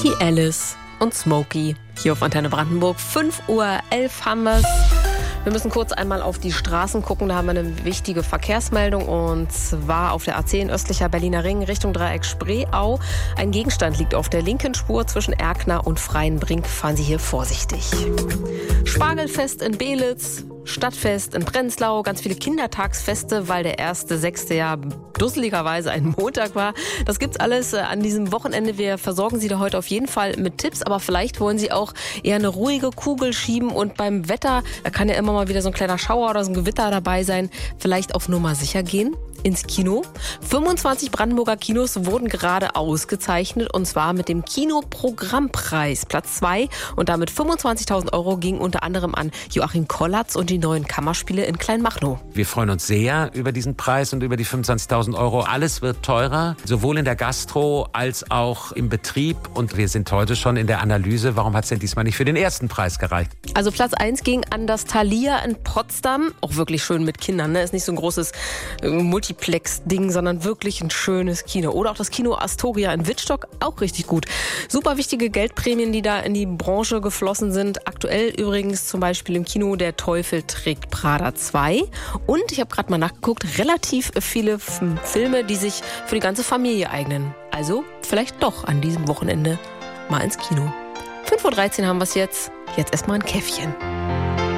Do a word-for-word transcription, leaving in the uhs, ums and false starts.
Katie Ellis und Smokey hier auf Antenne Brandenburg. fünf Uhr elf haben wir's. Wir müssen kurz einmal auf die Straßen gucken. Da haben wir eine wichtige Verkehrsmeldung. Und zwar auf der A zehn östlicher Berliner Ring Richtung Dreieck Spreeau. Ein Gegenstand liegt auf der linken Spur zwischen Erkner und Freienbrink. Fahren Sie hier vorsichtig. Spargelfest in Belitz, Stadtfest in Prenzlau, ganz viele Kindertagsfeste, weil der erste sechste ja dusseligerweise ein Montag war. Das gibt's alles an diesem Wochenende. Wir versorgen Sie da heute auf jeden Fall mit Tipps, aber vielleicht wollen Sie auch eher eine ruhige Kugel schieben und beim Wetter, da kann ja immer mal wieder so ein kleiner Schauer oder so ein Gewitter dabei sein, vielleicht auf Nummer sicher gehen. Ins Kino. fünfundzwanzig Brandenburger Kinos wurden gerade ausgezeichnet und zwar mit dem Kinoprogrammpreis. Platz zwei und damit fünfundzwanzigtausend Euro ging unter anderem an Joachim Kollatz und die neuen Kammerspiele in Kleinmachnow. Wir freuen uns sehr über diesen Preis und über die fünfundzwanzigtausend Euro. Alles wird teurer, sowohl in der Gastro als auch im Betrieb. Und wir sind heute schon in der Analyse, warum hat es denn diesmal nicht für den ersten Preis gereicht? Also Platz eins ging an das Thalia in Potsdam. Auch wirklich schön mit Kindern, ne? Ist nicht so ein großes äh, Multi Plex-Ding, sondern wirklich ein schönes Kino. Oder auch das Kino Astoria in Wittstock, auch richtig gut. Super wichtige Geldprämien, die da in die Branche geflossen sind. Aktuell übrigens zum Beispiel im Kino Der Teufel trägt Prada zwei. Und ich habe gerade mal nachgeguckt, relativ viele F- Filme, die sich für die ganze Familie eignen. Also vielleicht doch an diesem Wochenende mal ins Kino. fünf Uhr dreizehn haben wir es jetzt. Jetzt erstmal ein Käffchen.